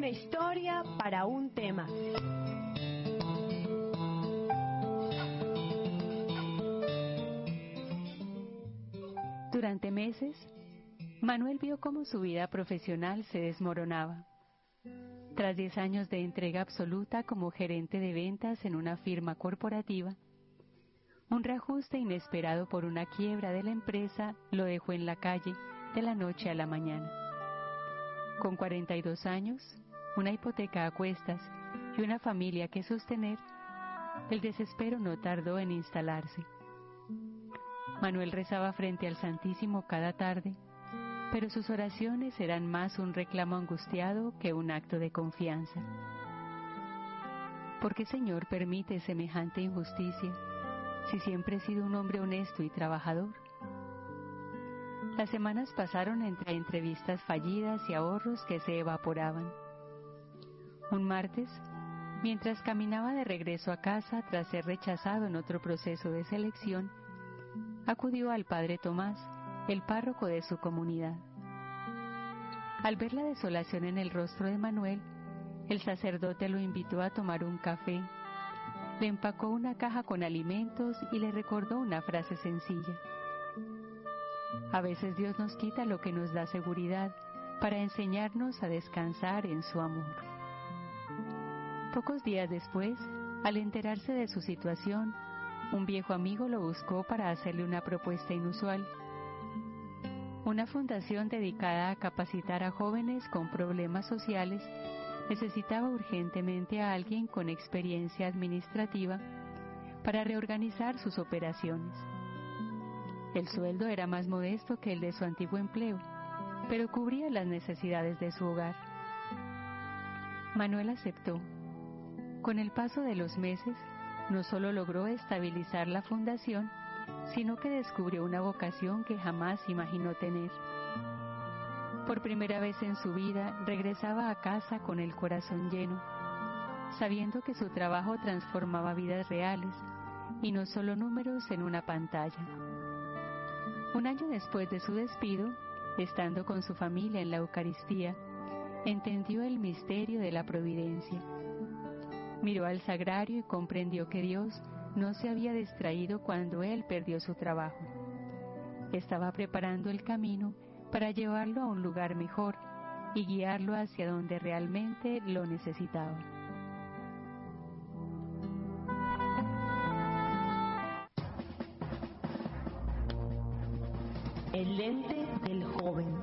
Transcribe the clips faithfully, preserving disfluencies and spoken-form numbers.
Una historia para un tema. Durante meses, Manuel vio cómo su vida profesional se desmoronaba. Tras diez años de entrega absoluta como gerente de ventas en una firma corporativa, un reajuste inesperado por una quiebra de la empresa lo dejó en la calle de la noche a la mañana. Con cuarenta y dos años, una hipoteca a cuestas y una familia que sostener, el desespero no tardó en instalarse. Manuel rezaba frente al Santísimo cada tarde, pero sus oraciones eran más un reclamo angustiado que un acto de confianza. ¿Por qué, Señor, permite semejante injusticia, si siempre he sido un hombre honesto y trabajador? Las semanas pasaron entre entrevistas fallidas y ahorros que se evaporaban. Un martes, mientras caminaba de regreso a casa tras ser rechazado en otro proceso de selección, acudió al padre Tomás, el párroco de su comunidad. Al ver la desolación en el rostro de Manuel, el sacerdote lo invitó a tomar un café, le empacó una caja con alimentos y le recordó una frase sencilla. A veces Dios nos quita lo que nos da seguridad para enseñarnos a descansar en su amor. Pocos días después, al enterarse de su situación, un viejo amigo lo buscó para hacerle una propuesta inusual. Una fundación dedicada a capacitar a jóvenes con problemas sociales necesitaba urgentemente a alguien con experiencia administrativa para reorganizar sus operaciones. El sueldo era más modesto que el de su antiguo empleo, pero cubría las necesidades de su hogar. Manuel aceptó. Con el paso de los meses, no solo logró estabilizar la fundación, sino que descubrió una vocación que jamás imaginó tener. Por primera vez en su vida, regresaba a casa con el corazón lleno, sabiendo que su trabajo transformaba vidas reales y no solo números en una pantalla. Un año después de su despido, estando con su familia en la Eucaristía, entendió el misterio de la providencia. Miró al sagrario y comprendió que Dios no se había distraído cuando él perdió su trabajo. Estaba preparando el camino para llevarlo a un lugar mejor y guiarlo hacia donde realmente lo necesitaba. El lente del joven.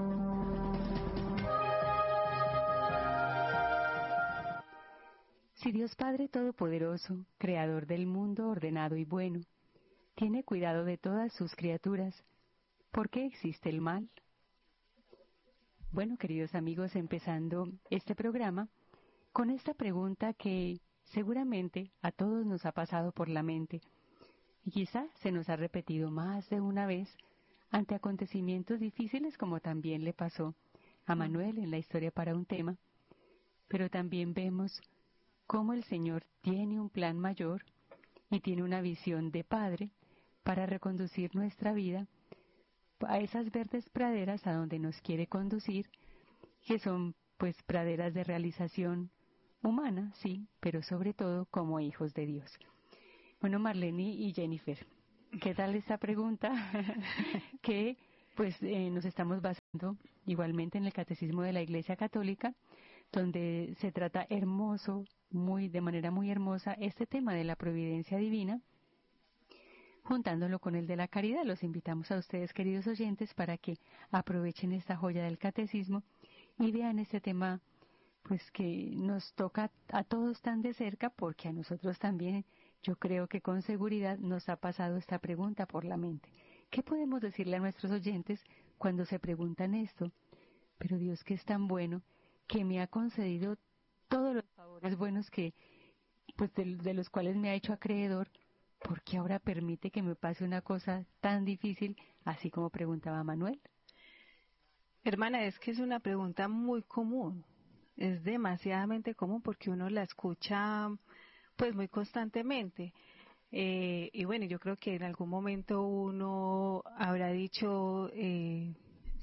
Si Dios Padre Todopoderoso, Creador del mundo ordenado y bueno, tiene cuidado de todas sus criaturas, ¿por qué existe el mal? Bueno, queridos amigos, empezando este programa con esta pregunta que seguramente a todos nos ha pasado por la mente y quizá se nos ha repetido más de una vez ante acontecimientos difíciles, como también le pasó a Manuel en la historia para un tema, pero también vemos cómo el Señor tiene un plan mayor y tiene una visión de Padre para reconducir nuestra vida a esas verdes praderas a donde nos quiere conducir, que son pues praderas de realización humana, sí, pero sobre todo como hijos de Dios. Bueno, Marlene y Jennifer, ¿qué tal esta pregunta? que pues eh, nos estamos basando igualmente en el Catecismo de la Iglesia Católica, donde se trata hermoso, muy de manera muy hermosa, este tema de la providencia divina, juntándolo con el de la caridad. Los invitamos a ustedes, queridos oyentes, para que aprovechen esta joya del Catecismo y vean este tema, pues que nos toca a todos tan de cerca, porque a nosotros también, yo creo que con seguridad nos ha pasado esta pregunta por la mente. ¿Qué podemos decirle a nuestros oyentes cuando se preguntan esto? Pero Dios, que es tan bueno, que me ha concedido todos los favores buenos que, pues de, de los cuales me ha hecho acreedor, ¿por qué ahora permite que me pase una cosa tan difícil, así como preguntaba Manuel? Hermana, es que es una pregunta muy común, es demasiadamente común porque uno la escucha pues muy constantemente. Eh, y bueno, yo creo que en algún momento uno habrá dicho, eh,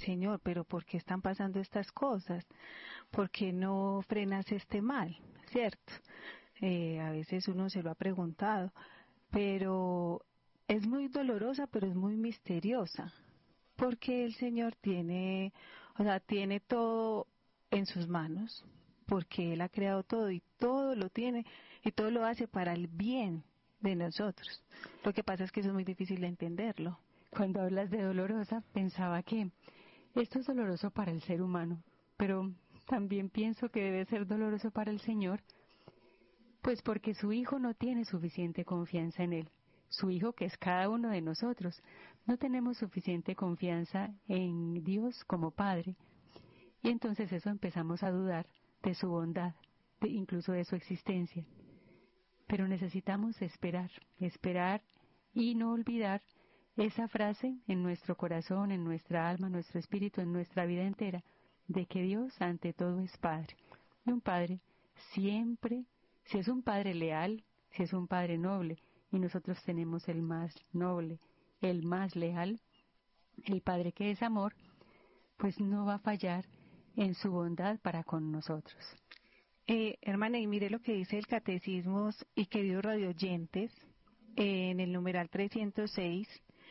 Señor, pero ¿por qué están pasando estas cosas? ¿Por qué no frenas este mal? ¿Cierto? Eh, a veces uno se lo ha preguntado, pero es muy dolorosa, pero es muy misteriosa, porque el Señor tiene, o sea, tiene todo en sus manos, porque Él ha creado todo y todo lo tiene y todo lo hace para el bien de nosotros. Lo que pasa es que eso es muy difícil de entenderlo. Cuando hablas de dolorosa, pensaba que esto es doloroso para el ser humano, pero también pienso que debe ser doloroso para el Señor, pues porque su Hijo no tiene suficiente confianza en Él. Su Hijo, que es cada uno de nosotros, no tenemos suficiente confianza en Dios como Padre. Y entonces eso empezamos a dudar de su bondad, de, incluso de su existencia. Pero necesitamos esperar, esperar y no olvidar esa frase en nuestro corazón, en nuestra alma, en nuestro espíritu, en nuestra vida entera, de que Dios ante todo es Padre. Y un Padre siempre, si es un Padre leal, si es un Padre noble, y nosotros tenemos el más noble, el más leal, el Padre que es amor, pues no va a fallar en su bondad para con nosotros. Eh, hermana, y mire lo que dice el Catecismo y queridos radioyentes, eh, en el numeral trescientos seis,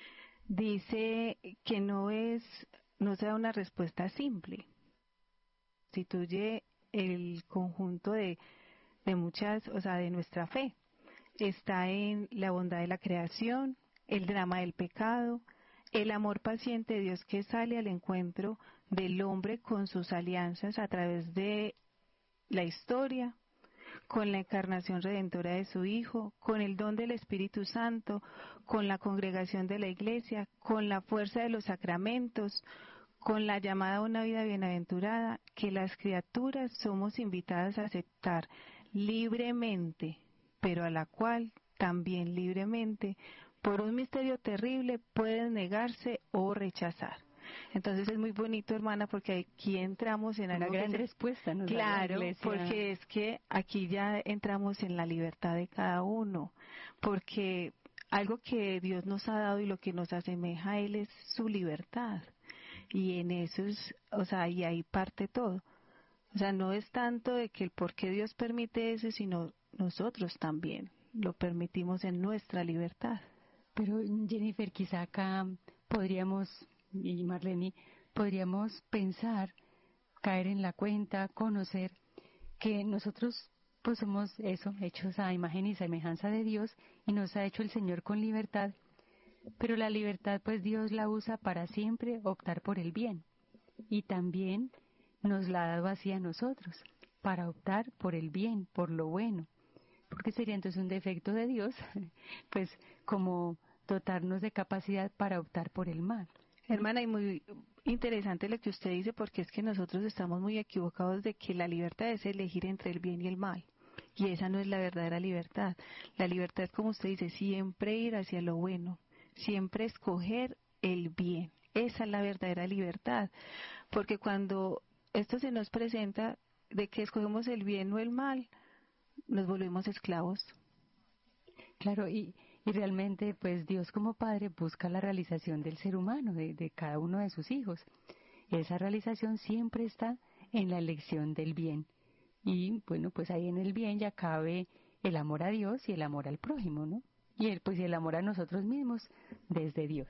dice que no es, no sea una respuesta simple. Constituye el conjunto de, de muchas, o sea, de nuestra fe. Está en la bondad de la creación, el drama del pecado, el amor paciente de Dios que sale al encuentro del hombre con sus alianzas a través de la historia, con la encarnación redentora de su Hijo, con el don del Espíritu Santo, con la congregación de la Iglesia, con la fuerza de los sacramentos, con la llamada a una vida bienaventurada, que las criaturas somos invitadas a aceptar libremente, pero a la cual también libremente, por un misterio terrible, pueden negarse o rechazar. Entonces es muy bonito, hermana, porque aquí entramos en una algo gran que se... respuesta nos Claro, da la Iglesia. porque es que aquí ya entramos en la libertad de cada uno, porque algo que Dios nos ha dado y lo que nos asemeja a Él es su libertad, y en eso es, o sea, y ahí parte todo. O sea, no es tanto de que el por qué Dios permite eso, sino nosotros también lo permitimos en nuestra libertad. Pero Jennifer, quizá acá podríamos, y Marlene, podríamos pensar, caer en la cuenta, conocer que nosotros pues somos eso, hechos a imagen y semejanza de Dios, y nos ha hecho el Señor con libertad, pero la libertad pues Dios la usa para siempre optar por el bien, y también nos la ha dado así a nosotros, para optar por el bien, por lo bueno. Porque sería entonces un defecto de Dios, pues como dotarnos de capacidad para optar por el mal. Hermana, y muy interesante lo que usted dice, porque es que nosotros estamos muy equivocados de que la libertad es elegir entre el bien y el mal. Y esa no es la verdadera libertad. La libertad, como usted dice, siempre ir hacia lo bueno, siempre escoger el bien. Esa es la verdadera libertad. Porque cuando esto se nos presenta de que escogemos el bien o el mal, nos volvemos esclavos. Claro, y, y realmente pues Dios como Padre busca la realización del ser humano, de, de cada uno de sus hijos. Esa realización siempre está en la elección del bien. Y bueno, pues ahí en el bien ya cabe el amor a Dios y el amor al prójimo, ¿no? Y el, pues el amor a nosotros mismos desde Dios.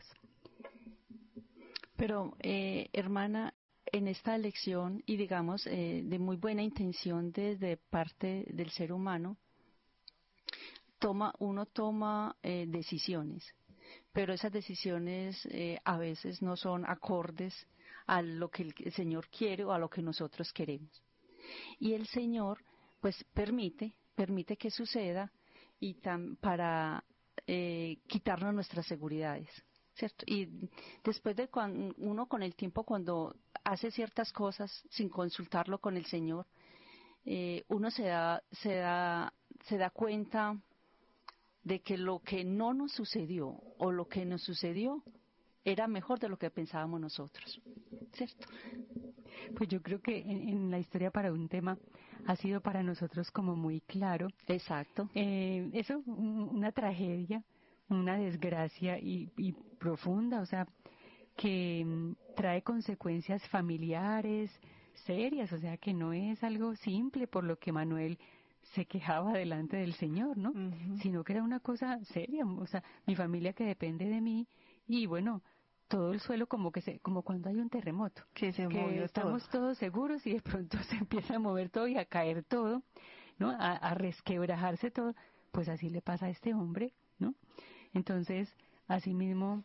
Pero, eh, hermana, en esta elección, y digamos, eh, de muy buena intención desde parte del ser humano, toma, uno toma eh, decisiones, pero esas decisiones eh, a veces no son acordes a lo que el Señor quiere o a lo que nosotros queremos. Y el Señor, pues, permite, permite que suceda y tam, para eh, quitarnos nuestras seguridades. ¿Cierto? Y después de cuando uno con el tiempo, cuando hace ciertas cosas sin consultarlo con el Señor, eh, uno se da, se da, se da cuenta de que lo que no nos sucedió o lo que nos sucedió era mejor de lo que pensábamos nosotros, ¿cierto? Pues yo creo que en, en la historia para un tema ha sido para nosotros como muy claro. Exacto. Eh, eso, un, una tragedia, una desgracia y, y profunda, o sea, que mm, trae consecuencias familiares serias, o sea que no es algo simple por lo que Manuel se quejaba delante del Señor, ¿no? Ujú. Sino que era una cosa seria, o sea, mi familia que depende de mí y bueno, todo el suelo como que se, como cuando hay un terremoto, Que se que movió estamos todo. todos seguros y de pronto se empieza a mover todo y a caer todo, ¿no? A, a resquebrajarse todo, pues así le pasa a este hombre, ¿no? Entonces, asimismo,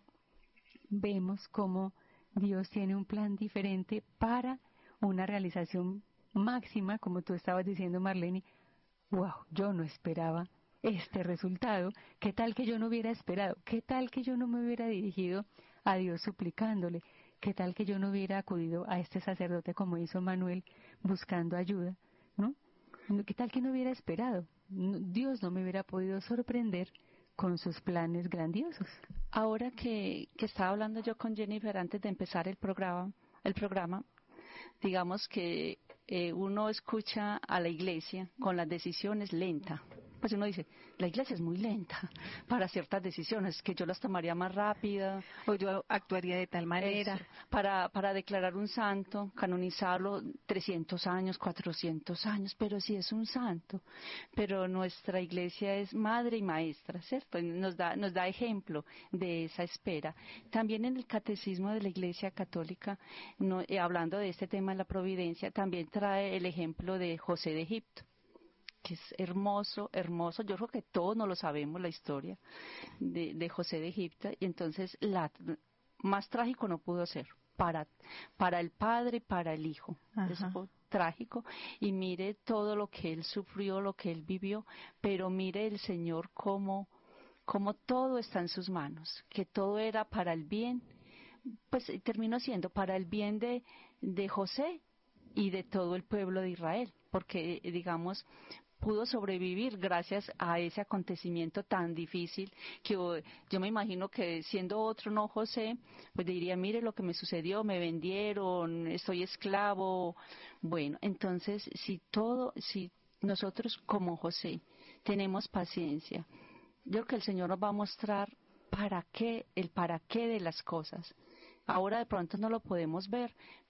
vemos cómo Dios tiene un plan diferente para una realización máxima, como tú estabas diciendo, Marlene. Wow, yo no esperaba este resultado. ¿Qué tal que yo no hubiera esperado? ¿Qué tal que yo no me hubiera dirigido a Dios suplicándole? ¿Qué tal que yo no hubiera acudido a este sacerdote como hizo Manuel buscando ayuda? ¿No? ¿Qué tal que no hubiera esperado? No- Dios no me hubiera podido sorprender con sus planes grandiosos. Ahora que, que estaba hablando yo con Jennifer antes de empezar el programa, el programa, digamos que eh, uno escucha a la iglesia con las decisiones lenta. Pues uno dice, la iglesia es muy lenta para ciertas decisiones, que yo las tomaría más rápida. O yo actuaría de tal manera. Eso, para, para declarar un santo, canonizarlo trescientos años, cuatrocientos años, pero sí es un santo. Pero nuestra iglesia es madre y maestra, ¿cierto? Nos da, nos da ejemplo de esa espera. También en el catecismo de la iglesia católica, no, eh, hablando de este tema de la providencia, también trae el ejemplo de José de Egipto, que es hermoso, hermoso. Yo creo que todos no lo sabemos, la historia de, de José de Egipto, y entonces la, más trágico no pudo ser para, para el padre y para el hijo. Ajá. Eso fue trágico, y mire todo lo que él sufrió, lo que él vivió, pero mire el Señor como, como todo está en sus manos, que todo era para el bien, pues terminó siendo para el bien de, de José y de todo el pueblo de Israel, porque digamos pudo sobrevivir gracias a ese acontecimiento tan difícil que oh, yo me imagino que siendo otro no José, pues diría, mire lo que me sucedió, me vendieron, estoy esclavo. Bueno, entonces si todo, si nosotros como José tenemos paciencia, yo creo que el Señor nos va a mostrar para qué, el para qué de las cosas. Ahora de pronto no lo podemos ver,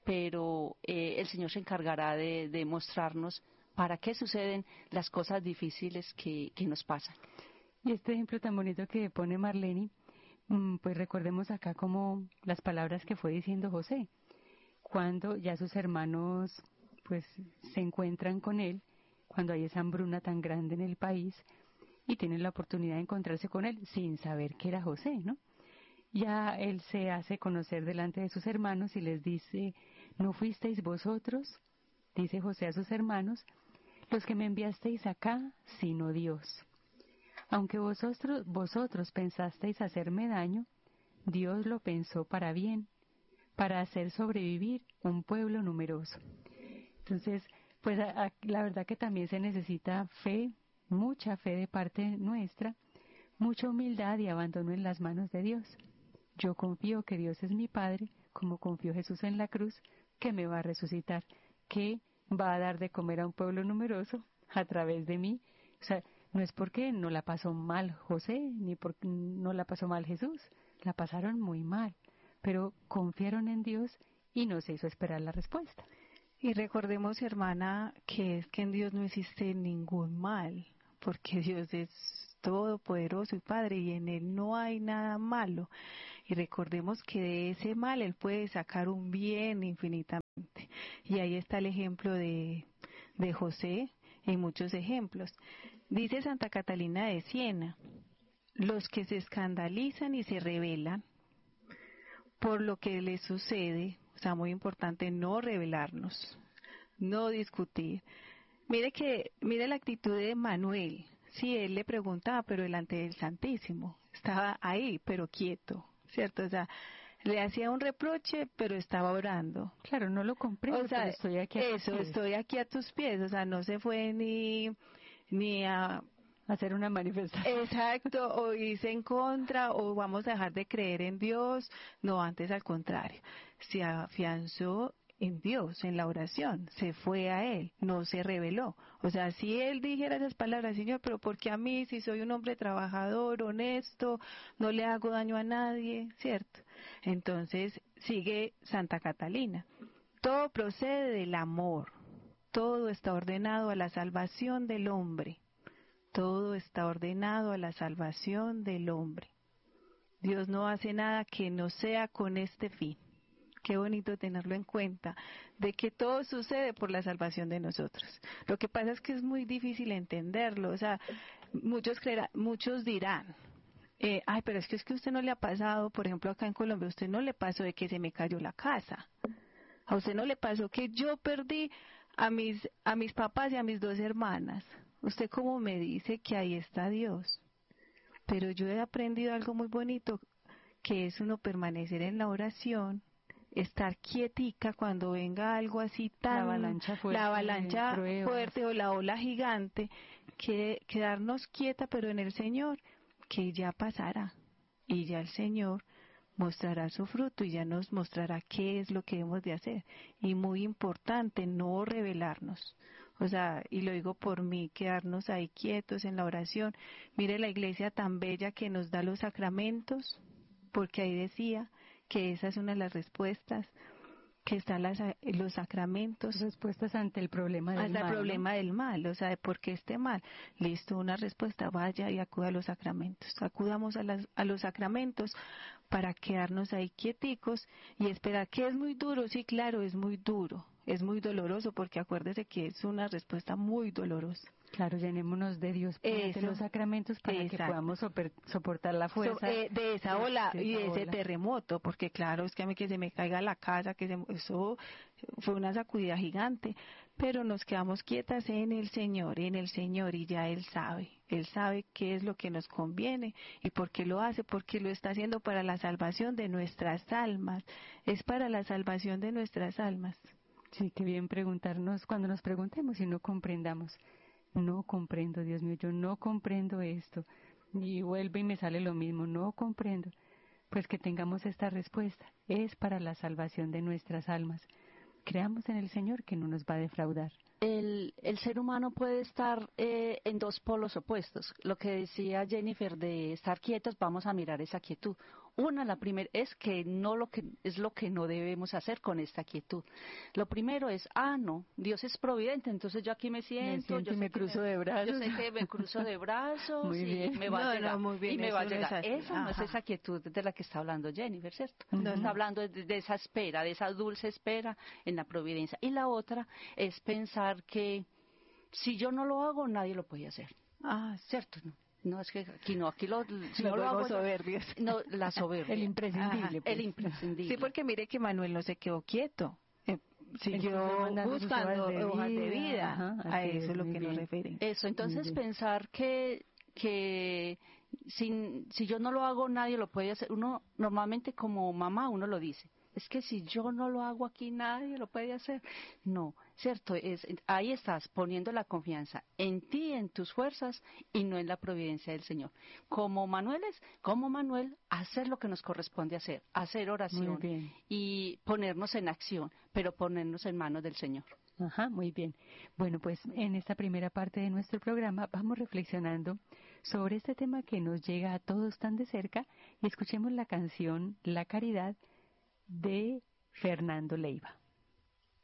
pero eh, el Señor se encargará de, de mostrarnos para qué suceden las cosas difíciles que, que nos pasan. Y este ejemplo tan bonito que pone Marlene, mm, pues recordemos acá como las palabras que fue diciendo José, cuando ya sus hermanos pues se encuentran con él, cuando hay esa hambruna tan grande en el país y tienen la oportunidad de encontrarse con él sin saber que era José, ¿no? Ya él se hace conocer delante de sus hermanos y les dice, ¿no fuisteis vosotros, dice José a sus hermanos, los que me enviasteis acá, sino Dios? Aunque vosotros, vosotros pensasteis hacerme daño, Dios lo pensó para bien, para hacer sobrevivir un pueblo numeroso. Entonces, pues a, a, la verdad que también se necesita fe, mucha fe de parte nuestra, mucha humildad y abandono en las manos de Dios. Yo confío que Dios es mi Padre, como confió Jesús en la cruz, que me va a resucitar, que va a dar de comer a un pueblo numeroso a través de mí. O sea, no es porque no la pasó mal José, ni porque no la pasó mal Jesús, la pasaron muy mal, pero confiaron en Dios y no se hizo esperar la respuesta. Y recordemos, hermana, que es que en Dios no existe ningún mal, porque Dios es todopoderoso y Padre, y en Él no hay nada malo. Y recordemos que de ese mal Él puede sacar un bien infinitamente. Y ahí está el ejemplo de, de José y muchos ejemplos. Dice Santa Catalina de Siena, los que se escandalizan y se rebelan por lo que les sucede, o sea, muy importante no rebelarnos, no discutir. Mire que, mire la actitud de Manuel. Sí, él le preguntaba, pero delante del Santísimo. Estaba ahí, pero quieto, ¿cierto? O sea, le hacía un reproche, pero estaba orando. Claro, no lo comprendo, O sea, pero estoy aquí a tus eso, pies. estoy aquí a tus pies. O sea, no se fue ni, ni a hacer una manifestación. Exacto, o irse en contra, o vamos a dejar de creer en Dios. No, antes al contrario. Se afianzó en Dios, en la oración, se fue a Él, no se rebeló. O sea, si Él dijera esas palabras, Señor, pero ¿por qué a mí, si soy un hombre trabajador, honesto, no le hago daño a nadie, cierto? Entonces sigue Santa Catalina. Todo procede del amor. Todo está ordenado a la salvación del hombre. Todo está ordenado a la salvación del hombre. Dios no hace nada que no sea con este fin. Qué bonito tenerlo en cuenta, de que todo sucede por la salvación de nosotros. Lo que pasa es que es muy difícil entenderlo, o sea, muchos creerán, muchos dirán, eh, ay, pero es que es que a usted no le ha pasado, por ejemplo, acá en Colombia, a usted no le pasó de que se me cayó la casa, a usted no le pasó que yo perdí a mis, a mis papás y a mis dos hermanas. Usted cómo me dice que ahí está Dios. Pero yo he aprendido algo muy bonito, que es uno permanecer en la oración, estar quietica cuando venga algo así tan, la avalancha fuerte, la avalancha fuerte o la ola gigante, que quedarnos quieta pero en el Señor, que ya pasará y ya el Señor mostrará su fruto y ya nos mostrará qué es lo que debemos de hacer. Y muy importante, no rebelarnos. O sea, y lo digo por mí, quedarnos ahí quietos en la oración. Mire la iglesia tan bella que nos da los sacramentos, porque ahí decía que esa es una de las respuestas, que están las, los sacramentos. Respuestas ante el problema del ante mal. el problema ¿no? del mal, o sea, de por qué esté mal. Listo, una respuesta, vaya y acuda a los sacramentos. Acudamos a, las, a los sacramentos para quedarnos ahí quieticos y esperar, que es muy duro, sí, claro, es muy duro, es muy doloroso, porque acuérdese que es una respuesta muy dolorosa. Claro, llenémonos de Dios de los sacramentos para exacto. que podamos soper, soportar la fuerza. So, eh, de esa ola de, de y de ese ola. terremoto, porque claro, es que a mí que se me caiga la casa, que se, eso fue una sacudida gigante, pero nos quedamos quietas en el Señor, en el Señor, y ya Él sabe, Él sabe qué es lo que nos conviene y por qué lo hace, porque lo está haciendo para la salvación de nuestras almas, es para la salvación de nuestras almas. Sí, qué bien preguntarnos, cuando nos preguntemos y no comprendamos. No comprendo, Dios mío, yo no comprendo esto. Y vuelve y me sale lo mismo, no comprendo. Pues que tengamos esta respuesta, es para la salvación de nuestras almas. Creamos en el Señor que no nos va a defraudar. El, el ser humano puede estar eh, en dos polos opuestos. Lo que decía Jennifer de estar quietos, vamos a mirar esa quietud. Una, la primera, es que no lo que es lo que no debemos hacer con esta quietud. Lo primero es, ah, no, Dios es providente, entonces yo aquí me siento, me siento yo y me cruzo me, de brazos. Yo sé que me cruzo de brazos muy y bien. me va no, a llegar. No, muy bien, y me va a no llegar. Es esa no es esa quietud de la que está hablando Jennifer, ¿cierto? No, está no. hablando de, de esa espera, de esa dulce espera en la providencia. Y la otra es pensar que si yo no lo hago, nadie lo puede hacer. Ah, ¿Cierto? No. No, es que aquí no, aquí lo, si no, no lo hago, soberbios. No, la soberbia. El imprescindible. Pues. El imprescindible. Sí, porque mire que Manuel no se quedó quieto. Eh, siguió buscando de hojas vida, de vida. Ajá, a eso es es lo que bien. nos refieren. Eso, entonces pensar que, que sin, si yo no lo hago, nadie lo puede hacer. Uno, normalmente como mamá, uno lo dice. Es que si yo no lo hago aquí, nadie lo puede hacer. No, cierto, es, ahí estás poniendo la confianza en ti, en tus fuerzas y no en la providencia del Señor. Como Manuel es, como Manuel, hacer lo que nos corresponde hacer, hacer oración y ponernos en acción, pero ponernos en manos del Señor. Ajá, muy bien. Bueno, pues en esta primera parte de nuestro programa vamos reflexionando sobre este tema que nos llega a todos tan de cerca y escuchemos la canción La Caridad de Fernando Leiva.